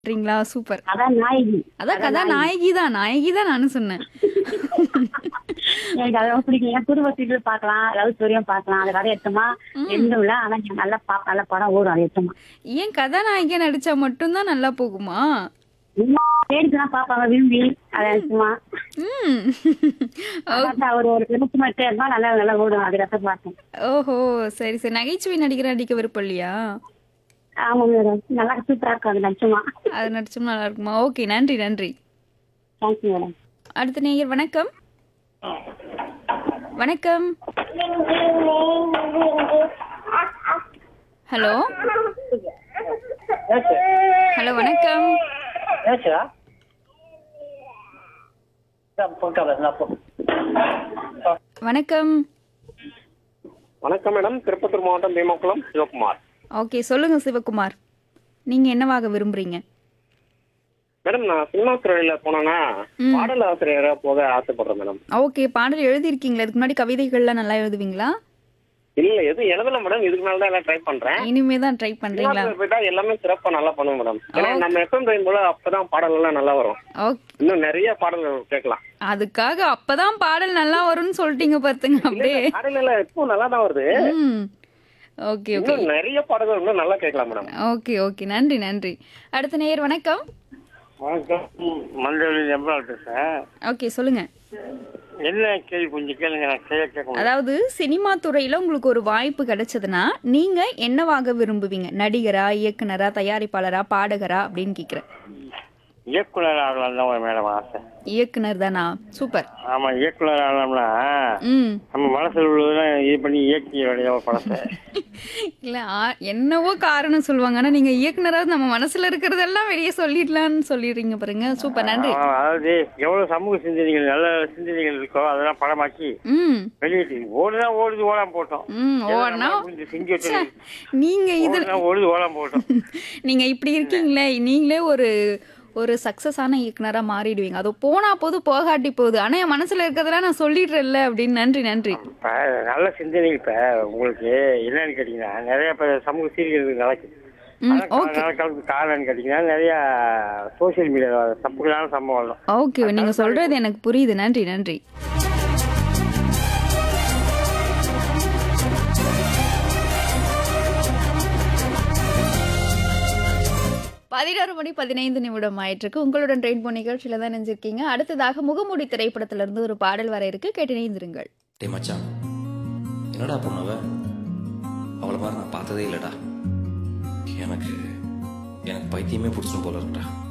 ங்களா சூப்பர். அதான் நாயகி. அதான் அதான் நாயகி. நாயகி தான் நானும் சொன்னேன். எனக்கு அதெல்லாம் பிடிக்கும். என் குடும்ப சீரியல் பார்க்கலாம், லவ் ஸ்டோரியும் பார்க்கலாம். அது கதை எடுத்தோமா ரெண்டும் இல்ல. ஆனா எனக்கு நல்லா நல்ல படம் ஓடும் அது எடுத்தோமா. ஏன் கதாநாயகியா நடிச்சா மட்டும்தான் நல்லா போகுமா? தேடிதான் பாப்பாங்க விரும்பி அதை எடுத்துமா. ம். அதான் ஒரு நிமிஷம் மட்டும் இருந்தா நல்லா நல்லா ஓடும் அது ரசம் பார்த்தேன். ஓஹோ! சரி, சரி. நகைச்சுவை நடிகரா நடிக்க விருப்பம் இல்லையா? ஆமா மேடம். நல்லா சூப்பரா இருக்கும் அது நிச்சயமா. அது நடிச்சோம்னா நல்லா இருக்குமா? ஓகே. நன்றி, நன்றி. Thank you madam. அடுத்த நேயர் வணக்கம். வணக்கம். ஹலோ. ஹலோ வணக்கம். வணக்கம். வணக்கம் மேடம். திருப்பத்தூர் மாவட்டம் பீமாக்குளம் சிவகுமார். ஓகே. சொல்லுங்க சிவகுமார். நீங்க என்னவாக விரும்புறீங்க? மேடம் நான் சினிமா துறையில போனேன்னா ம். பாடல் ஆசிரியரா போக ஆசைப்படுறேன் மேடம். ஓகே. பாடல் எழுதியிருக்கீங்களா? இதுக்கு முன்னாடி கவிதைகள்லாம் நல்லா எழுதுவீங்களா? இல்ல எதுவும் எழுதல மேடம். இதுக்கு மேல தான் எல்லாம் ட்ரை பண்றேன். இனிமே தான் ட்ரை சினிமா பண்றீங்களா? துறை போயிட்டா எல்லாமே சிறப்பா நல்லா பண்ணுவோம் மேடம். ஏன்னா நம்ம எஃப்எம் ட்ரெயின் போல அப்பதான் பாடல் எல்லாம் நல்லா வரும். ஓகே. இன்னும் நிறைய பாடல்கள் கேட்கலாம். அதுக்காக அப்பதான் பாடல் நல்லா வரும்னு சொல்லிட்டீங்க பாத்துங்க அப்படியே. பாடல் எல்லாம் இப்போ நல்லா தான் வருது. ம். Okay, okay. இன்னும் நிறைய பாடல்கள் இன்னும் நல்லா கேட்கலாம் மேடம். Okay, okay. நன்றி, நன்றி. அடுத்த நேயர் வணக்கம். வணக்கம். மண்டலி எம்பாள் பேசுறேன். ஓகே. சொல்லுங்க. என்ன கேள்வி கொஞ்சம் கேளுங்க. நான் கேட்க அதாவது சினிமா துறையில உங்களுக்கு ஒரு வாய்ப்பு கிடைச்சதுன்னா நீங்க என்னவாக விரும்புவீங்க? நடிகரா, இயக்குனரா, தயாரிப்பாளரா, பாடகரா அப்படின்னு கேக்குறேன். இயக்குனர் ஆகலாம் தான் மேடம் ஆசை. இயக்குனர் தானா? சூப்பர். ஆமா இயக்குனர் ஆகலாம்னா ம். நம்ம மனசுல உள்ளதெல்லாம் இது பண்ணி இயக்கிய வேண்டிய ஒரு படத்தை. இல்ல என்னவோ காரணம் சொல்லுவாங்க. ஆனா நீங்க இயக்குனராவது நம்ம மனசுல இருக்கிறதெல்லாம் வெளியே சொல்லிடலாம்னு சொல்லிடுறீங்க பாருங்க. சூப்பர். நன்றி. அதாவது எவ்வளவு சமூக சிந்தனைகள் நல்ல சிந்தனைகள் இருக்கோ அதெல்லாம் படமாக்கி ம். வெளியிட்டு ஓடுதான் ஓடுது ஓடாம போட்டோம். ம். ஓடனா செஞ்சு வச்சு நீங்க இது ஓடுது ஓடாம போட்டோம். நீங்க இப்படி இருக்கீங்களே, நீங்களே ஒரு சக்சஸான இயக்குனரா மாறிடுவீங்க. அது போனா போது போகாட்டி போகுது. ஆனா என் மனசுல இருக்கிறதெல்லாம் நான் சொல்லிடுறேன்ல அப்படின்னு. நன்றி, நன்றி. இப்ப நல்ல சிந்தனைகள் இப்ப உங்களுக்கு என்னன்னு கேட்டீங்கன்னா நிறைய இப்ப சமூக சீரியல் நடக்குது. ஓகே, காரணம் கேட்டீங்கன்னா நிறைய சோசியல் மீடியா தப்புகளான சம்பவம். ஓகே. நீங்க சொல்றது எனக்கு புரியுது. நன்றி, நன்றி. பதினோரு மணி 15 நிமிடம் ஆயிட்டிருக்கு. உங்களுடன் ட்ரெயின் போன நிகழ்ச்சியில தான் நினைஞ்சிருக்கீங்க. அடுத்ததாக முகமூடி திரைப்படத்துல இருந்து ஒரு பாடல் வர இருக்கு. கேட்டு இணைந்திருங்கள். டேய் மச்சான், என்னடா பொண்ணவ? அவளை மாதிரி நான் பார்த்ததே இல்லைடா. எனக்கு எனக்கு பைத்தியமே பிடிச்சிடும் போல இருக்குடா.